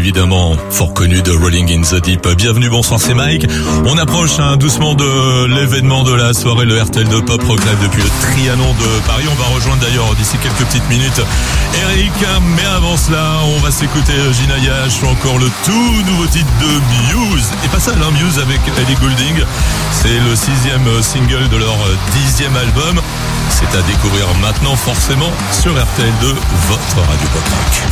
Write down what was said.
évidemment fort connu de Rolling in the Deep. Bienvenue, bonsoir, c'est Mike. On approche doucement de l'événement de la soirée, le RTL de Pop Rock Live depuis le Trianon de Paris. On va rejoindre d'ailleurs d'ici quelques petites minutes Eric, mais avant cela, on va s'écouter Gina Yash ou encore le tout nouveau titre de Muse. Et pas ça, Muse avec Ellie Goulding. C'est le 6e single de leur 10e album. C'est à découvrir maintenant forcément sur RTL2, votre radio pop rock.